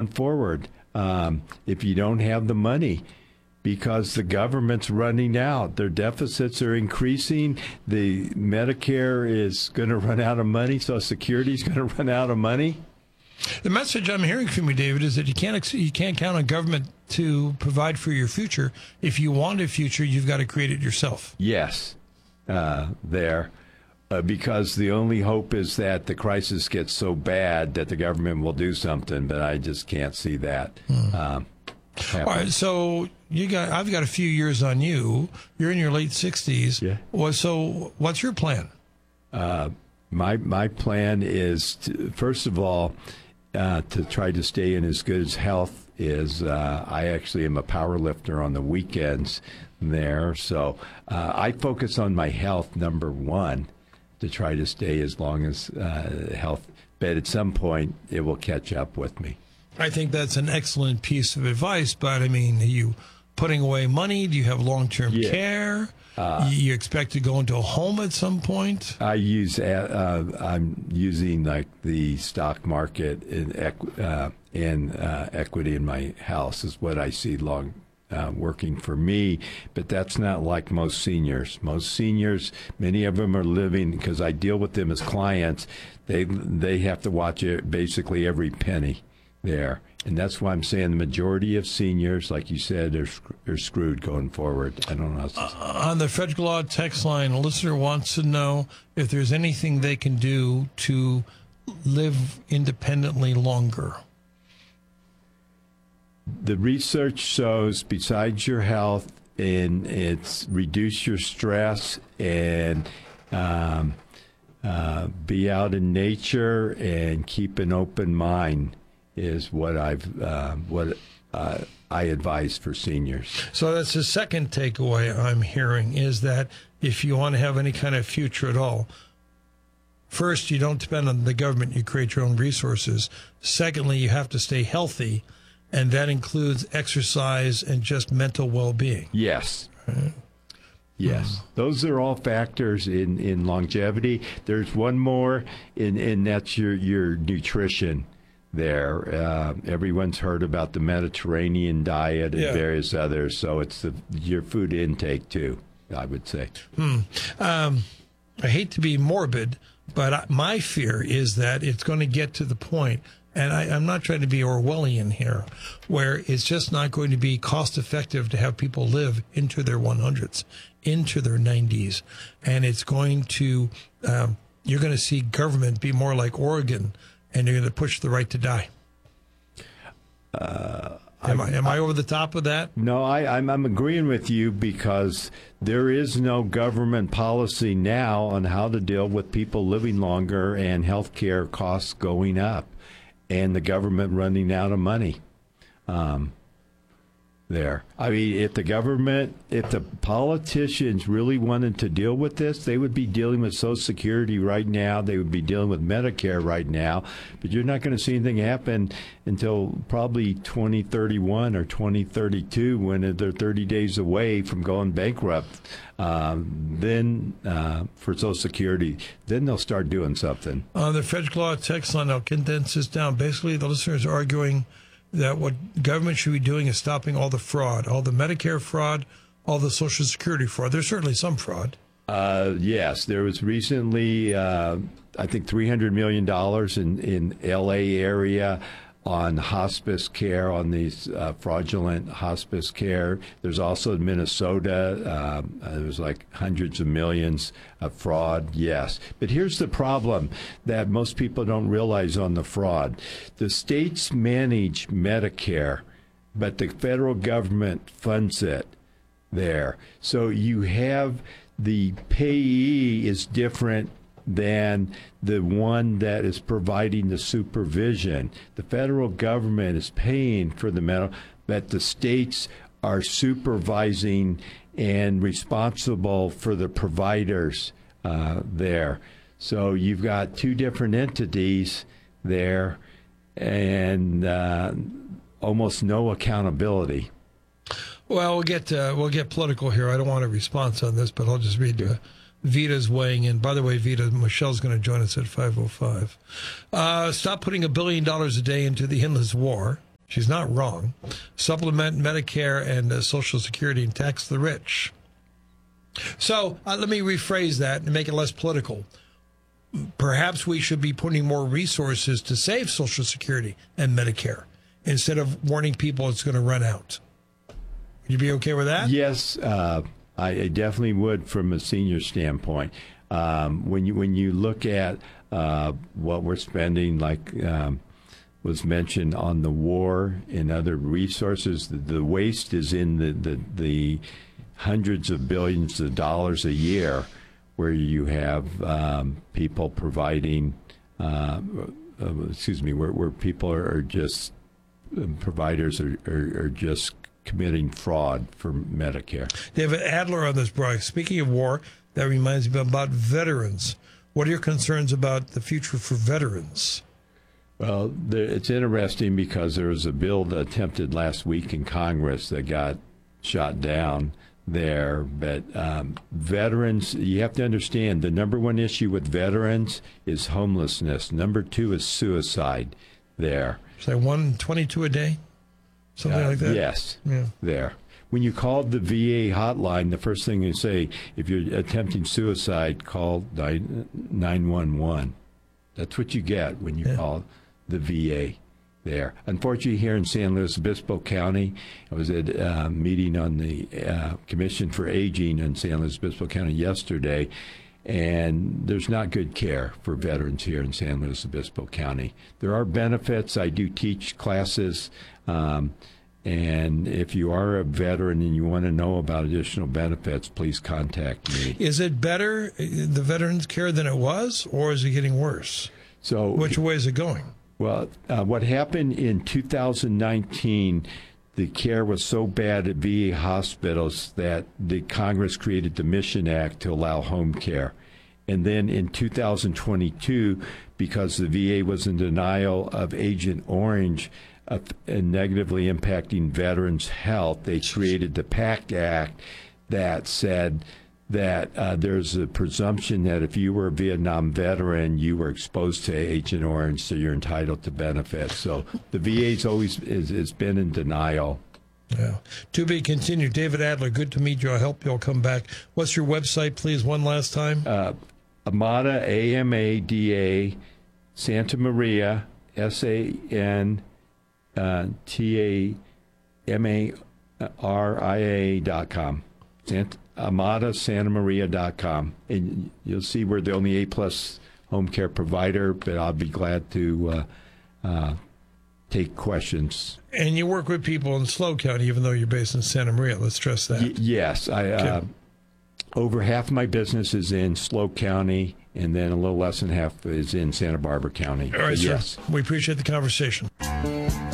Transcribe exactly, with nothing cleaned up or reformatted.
going forward um, if you don't have the money, because the government's running out. Their deficits are increasing. The Medicare is going to run out of money. Social Security is going to run out of money. The message I'm hearing from you, David, is that you can't you can't count on government to provide for your future. If you want a future, you've got to create it yourself. Yes, uh, there. Uh, because the only hope is that the crisis gets so bad that the government will do something, but I just can't see that. Hmm. Um, All right, so you got I've got a few years on you. You're in your late sixties. Yeah. Well, so what's your plan? Uh, my my plan is to, first of all, uh, to try to stay in as good as health is. Uh, I actually am a power lifter on the weekends there, so uh, I focus on my health number one, to try to stay as long as uh, health. But at some point, it will catch up with me. I think that's an excellent piece of advice. But, I mean, are you putting away money? Do you have long-term yeah. care? Uh, you expect to go into a home at some point? I use, uh, I'm using, like, the stock market in, equ- uh, in uh, equity in my house is what I see long Uh, working for me, but that's not like most seniors. Most seniors, many of them are living, because I deal with them as clients, they they have to watch it, basically every penny there. And that's why I'm saying the majority of seniors, like you said, are, are screwed going forward. I don't know. How to uh, on the Federal Law text line, a listener wants to know if there's anything they can do to live independently longer. The research shows, besides your health, and it's reduce your stress and um, uh, be out in nature and keep an open mind is what I've uh, what uh, I advise for seniors. So that's the second takeaway I'm hearing, is that if you want to have any kind of future at all, first, you don't depend on the government, you create your own resources. Secondly, you have to stay healthy. And that includes exercise and just mental well-being. Yes. Right. Yes. Mm. Those are all factors in, in longevity. There's one more, and, and that's your, your nutrition there. Uh, everyone's heard about the Mediterranean diet and yeah. various others, so it's the, your food intake, too, I would say. Hmm. Um, I hate to be morbid, but I, my fear is that it's going to get to the point, and I, I'm not trying to be Orwellian here, where it's just not going to be cost effective to have people live into their hundreds, into their nineties. And it's going to, um, you're going to see government be more like Oregon, and you're going to push the right to die. Uh, am I, am I over the top of that? No, I, I'm, I'm agreeing with you, because there is no government policy now on how to deal with people living longer and health care costs going up, and the government running out of money um, there. I mean, if the government, if the politicians really wanted to deal with this, they would be dealing with Social Security right now. They would be dealing with Medicare right now. But you're not going to see anything happen until probably twenty thirty-one or twenty thirty-two, when they're thirty days away from going bankrupt. Um, then uh, for Social Security, then they'll start doing something. On the Federal Law text line, I'll condense this down. Basically, the listeners are arguing that what government should be doing is stopping all the fraud, all the Medicare fraud, all the Social Security fraud. There's certainly some fraud. Uh, yes, there was recently, uh, I think, three hundred million dollars in, in L A area on hospice care, on these uh, fraudulent hospice care. There's also in Minnesota, um, uh, there's like hundreds of millions of fraud, yes. But here's the problem that most people don't realize on the fraud. The states manage Medicare, but the federal government funds it there. So you have the payee is different than the one that is providing the supervision. The federal government is paying for the medical, but the states are supervising and responsible for the providers uh, there. So you've got two different entities there, and uh, almost no accountability. Well, we'll get uh, we'll get political here. I don't want a response on this, but I'll just read uh, Vita's weighing in. By the way, Vita, Michelle's going to join us at five oh five. Uh, stop putting a billion dollars a day into the endless war. She's not wrong. Supplement Medicare and uh, Social Security and tax the rich. So uh, let me rephrase that and make it less political. Perhaps we should be putting more resources to save Social Security and Medicare instead of warning people it's going to run out. Would you be okay with that? Yes, uh, I, I definitely would from a senior standpoint. Um, when you when you look at uh, what we're spending, like um, was mentioned on the war and other resources, the, the waste is in the, the, the hundreds of billions of dollars a year, where you have um, people providing, uh, uh, excuse me, where, where people are, are just, um, providers are, are, are just committing fraud for Medicare. David Adler on this, Brock. Speaking of war, that reminds me about veterans. What are your concerns about the future for veterans? Well, there, it's interesting because there was a bill attempted last week in Congress that got shot down there. But um, veterans, you have to understand, the number one issue with veterans is homelessness. Number two is suicide there. Say one twenty-two a day? Something Uh, like that? Yes, Yeah. there. When you call the V A hotline, the first thing you say, if you're attempting suicide, call nine one one. That's what you get when you Yeah. call the V A there. Unfortunately, here in San Luis Obispo County, I was at a meeting on the uh, Commission for Aging in San Luis Obispo County yesterday, and there's not good care for veterans here in San Luis Obispo County. There are benefits. I do teach classes, um, and if you are a veteran and you want to know about additional benefits, please contact me. Is it better, the veterans care, than it was, or is it getting worse? So, Which way is it going? Well, uh, what happened in two thousand nineteen, the care was so bad at V A hospitals that the Congress created the Mission Act to allow home care. And then in two thousand twenty-two, because the V A was in denial of Agent Orange uh, and negatively impacting veterans' health, they created the PACT Act that said that uh, there's a presumption that if you were a Vietnam veteran, you were exposed to Agent Orange, so you're entitled to benefits. So the V A's always is, has been in denial. Yeah. To be continued. David Adler, good to meet you. I hope you'll come back. What's your website, please, one last time? Uh, Amada, A M A D A, Santa Maria, S A N T A M A R I A dot com. Sant- Amada Santa Maria dot com. And you'll see we're the only A-plus home care provider, but I'll be glad to uh, uh, take questions. And you work with people in SLO County, even though you're based in Santa Maria. Let's stress that. Y- yes. I, uh, over half of my business is in SLO County, and then a little less than half is in Santa Barbara County. All right, yes. sir. We appreciate the conversation.